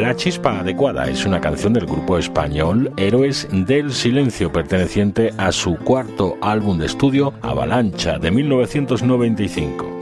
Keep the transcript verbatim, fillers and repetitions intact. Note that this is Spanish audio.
La chispa adecuada es una canción del grupo español Héroes del Silencio, perteneciente a su cuarto álbum de estudio, Avalancha, de mil novecientos noventa y cinco.